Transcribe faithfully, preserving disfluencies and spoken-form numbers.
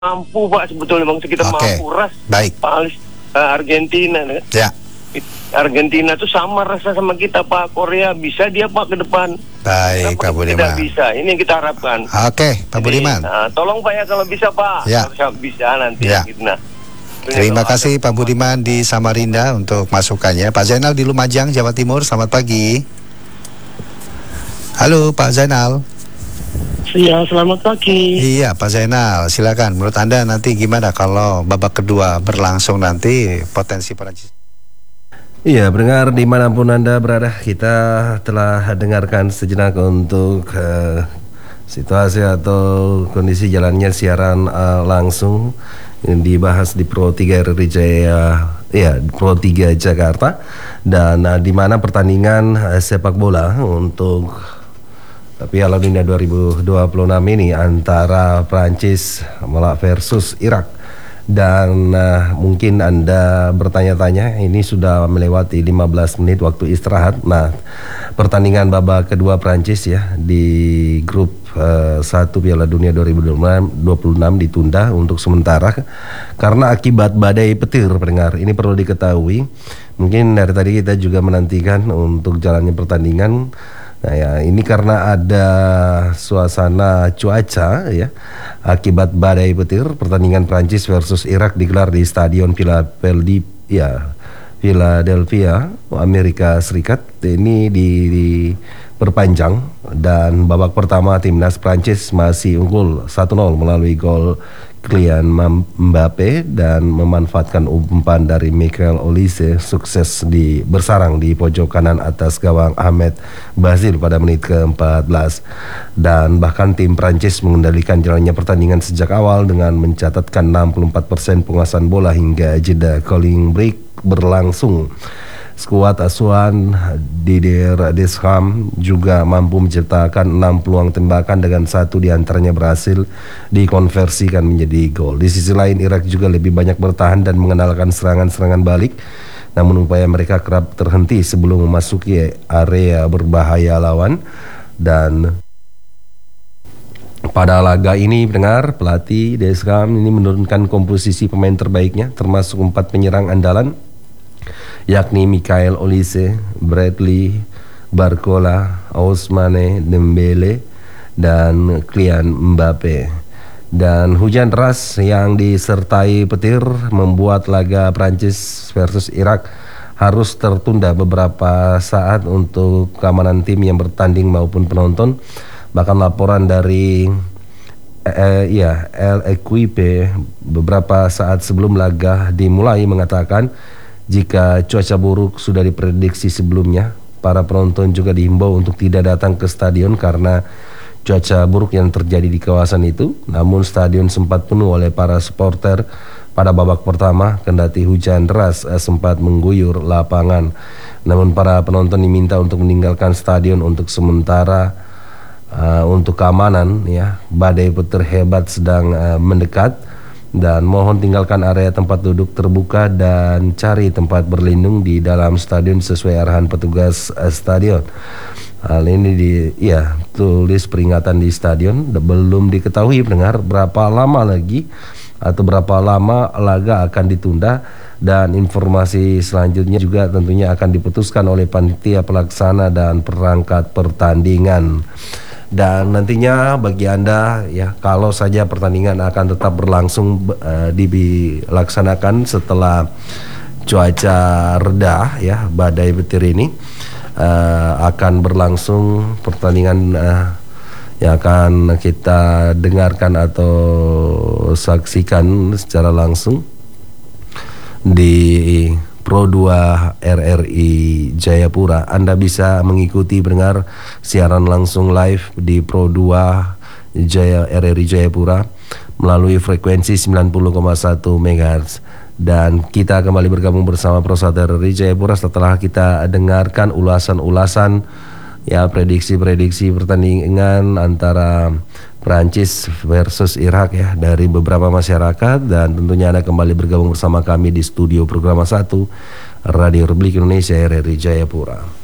mampu Pak, sebetulnya bangsa kita Oke. mampu ras. Baik. Palis, uh, Argentina Ya. Argentina tuh sama rasa sama kita Pak. Korea bisa dia Pak ke depan. Baik, Kenapa Pak Budiman. Tidak bisa, ini yang kita harapkan. Oke, Pak Jadi, Budiman. uh, tolong Pak ya kalau bisa Pak. Ya. Kalau bisa nanti. Ya. Gitu, nah. Terima kasih Pak Budiman di Samarinda untuk masukannya. Pak Zainal di Lumajang, Jawa Timur, selamat pagi. Halo Pak Zainal. Iya, selamat pagi. Iya Pak Zainal, silakan. Menurut Anda nanti gimana kalau babak kedua berlangsung nanti potensi Perancis? Iya, pendengar dimanapun Anda berada, kita telah dengarkan sejenak untuk uh, situasi atau kondisi jalannya siaran uh, langsung yang dibahas di Pro tiga R R I Jaya, ya Pro tiga Jakarta, dan uh, di mana pertandingan uh, sepak bola untuk Piala Dunia dua ribu dua puluh enam ini antara Prancis versus Irak. Dan uh, mungkin Anda bertanya-tanya, ini sudah melewati lima belas menit waktu istirahat. Nah, pertandingan babak kedua Prancis ya di grup uh, satu Piala Dunia dua ribu dua puluh enam ditunda untuk sementara karena akibat badai petir, pendengar. Ini perlu diketahui. Mungkin dari tadi kita juga menantikan untuk jalannya pertandingan. Nah ya, ini karena ada suasana cuaca ya akibat badai petir. Pertandingan Prancis versus Irak digelar di Stadion Philadelphia, ya, Philadelphia, Amerika Serikat. Ini di, diperpanjang dan babak pertama timnas Prancis masih unggul satu nol melalui gol Kylian Mbappe dan memanfaatkan umpan dari Michael Olise sukses di bersarang di pojok kanan atas gawang Ahmed Bazil pada menit ke empat belas. Dan bahkan tim Prancis mengendalikan jalannya pertandingan sejak awal dengan mencatatkan enam puluh empat persen penguasaan bola hingga jeda calling break berlangsung. Skuad asuhan Didier Deschamps juga mampu menciptakan enam peluang tembakan dengan satu diantaranya berhasil dikonversikan menjadi gol. Di sisi lain Irak juga lebih banyak bertahan dan mengandalkan serangan-serangan balik, namun upaya mereka kerap terhenti sebelum memasuki area berbahaya lawan. Dan pada laga ini, pendengar, pelatih Deschamps ini menurunkan komposisi pemain terbaiknya termasuk empat penyerang andalan, yakni Michael Olise, Bradley Barcola, Ousmane Dembele, dan Kylian Mbappe. Dan hujan deras yang disertai petir membuat laga Prancis versus Irak harus tertunda beberapa saat untuk keamanan tim yang bertanding maupun penonton. Bahkan laporan dari eh, ya El Equipe beberapa saat sebelum laga dimulai mengatakan jika cuaca buruk sudah diprediksi sebelumnya, para penonton juga dihimbau untuk tidak datang ke stadion karena cuaca buruk yang terjadi di kawasan itu. Namun stadion sempat penuh oleh para supporter pada babak pertama, kendati hujan deras eh, sempat mengguyur lapangan. Namun para penonton diminta untuk meninggalkan stadion untuk sementara uh, untuk keamanan ya. Badai petir hebat sedang uh, mendekat. Dan mohon tinggalkan area tempat duduk terbuka dan cari tempat berlindung di dalam stadion sesuai arahan petugas uh, stadion. Hal ini di ya tulis peringatan di stadion. Belum diketahui pendengar berapa lama lagi atau berapa lama laga akan ditunda, dan informasi selanjutnya juga tentunya akan diputuskan oleh panitia pelaksana dan perangkat pertandingan. Dan nantinya bagi Anda ya, kalau saja pertandingan akan tetap berlangsung uh, dilaksanakan setelah cuaca reda ya, badai petir ini uh, akan berlangsung pertandingan uh, yang akan kita dengarkan atau saksikan secara langsung di Pro dua R R I Jayapura. Anda bisa mengikuti pendengar siaran langsung live di Pro dua Jaya R R I Jayapura melalui frekuensi sembilan puluh koma satu megahertz. Dan kita kembali bergabung bersama Pro satu R R I Jayapura setelah kita dengarkan ulasan-ulasan ya, prediksi-prediksi pertandingan antara Prancis versus Irak ya dari beberapa masyarakat. Dan tentunya Anda kembali bergabung bersama kami di studio program satu Radio Republik Indonesia R R I Jayapura.